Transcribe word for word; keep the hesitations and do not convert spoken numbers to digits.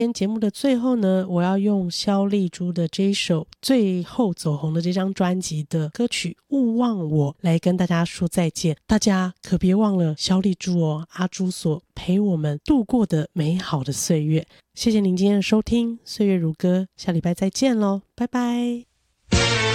今天节目的最后呢，我要用萧丽珠的这一首最后走红的这张专辑的歌曲《勿忘我》来跟大家说再见。大家可别忘了萧丽珠哦，阿珠所陪我们度过的美好的岁月。谢谢您今天的收听，岁月如歌，下礼拜再见咯，拜拜。